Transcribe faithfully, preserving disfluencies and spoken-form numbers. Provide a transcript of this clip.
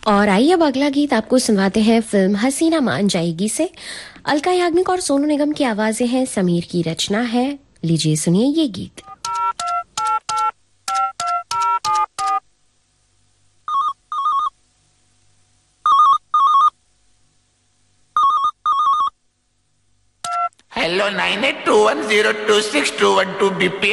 और आइए अब अगला गीत आपको सुनवाते हैं फिल्म हसीना मान जाएगी से। अलका याग्निक और सोनू निगम की आवाजें हैं, समीर की रचना है। लीजिए सुनिए ये गीत। Hello nine eight to one zero to six to one two BP